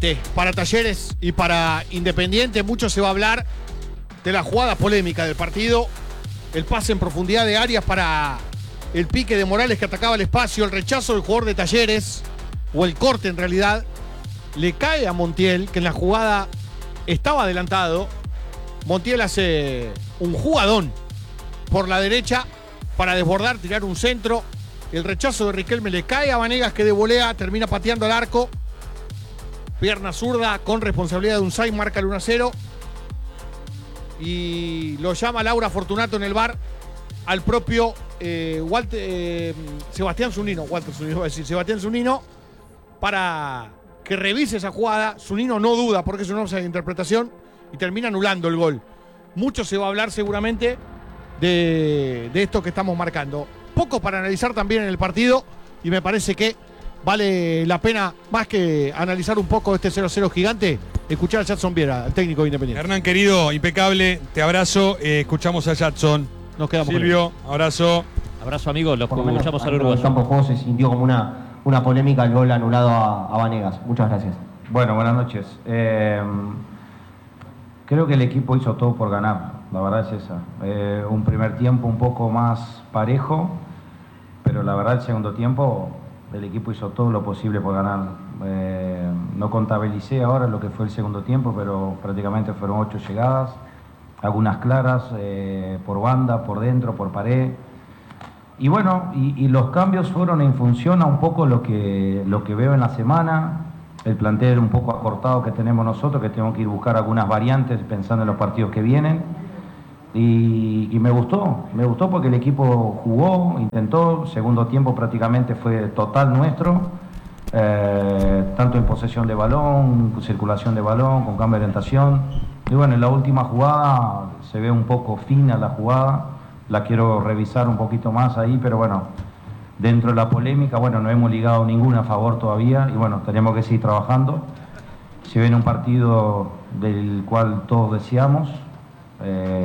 importante para Talleres y para Independiente. Mucho se va a hablar de la jugada polémica del partido. El pase en profundidad de Arias para el pique de Morales que atacaba el espacio. El rechazo del jugador de Talleres, o el corte en realidad, le cae a Montiel, que en la jugada estaba adelantado. Montiel hace un jugadón por la derecha para desbordar, tirar un centro. El rechazo de Riquelme le cae a Vanegas, que de volea termina pateando al arco. Pierna zurda con responsabilidad de Unzay, marca el 1-0. Y lo llama Laura Fortunato en el VAR al propio Sebastián Zunino. Sebastián Zunino, para que revise esa jugada. Zunino no duda porque es una offside de interpretación y termina anulando el gol. Mucho se va a hablar seguramente de esto que estamos marcando. Poco para analizar también en el partido, y me parece que vale la pena, más que analizar un poco este 0-0 gigante, escuchar a Jadson Viera, el técnico de Independiente. Hernán, querido, impecable, te abrazo. Escuchamos a Jadson. Nos quedamos Silvio, abrazo. Abrazo, amigo, lo Por lo menos, escuchamos al en el uruguayo. campo de juego se sintió como una polémica el gol anulado a Vanegas. Muchas gracias. Bueno, buenas noches. Creo que el equipo hizo todo por ganar, la verdad es esa. Un primer tiempo un poco más parejo, pero la verdad el segundo tiempo el equipo hizo todo lo posible por ganar. No contabilicé ahora lo que fue el segundo tiempo, pero prácticamente fueron 8 llegadas, algunas claras, por banda, por dentro, por pared. Y bueno, y los cambios fueron en función a un poco lo que veo en la semana. El plantel un poco acortado que tenemos nosotros, que tenemos que ir a buscar algunas variantes pensando en los partidos que vienen. Y me gustó porque el equipo jugó, intentó. Segundo tiempo prácticamente fue total nuestro, tanto en posesión de balón, circulación de balón, con cambio de orientación. Y bueno, en la última jugada se ve un poco fina la jugada, la quiero revisar un poquito más ahí, pero bueno, dentro de la polémica, bueno, no hemos ligado ninguna a favor todavía y bueno, tenemos que seguir trabajando. Se viene un partido del cual todos deseamos.